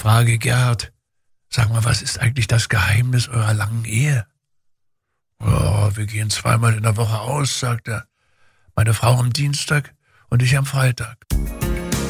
frage Gerd, sag mal, was ist eigentlich das Geheimnis eurer langen Ehe? Oh, wir gehen 2-mal in der Woche aus, sagt er. Meine Frau am Dienstag und ich am Freitag.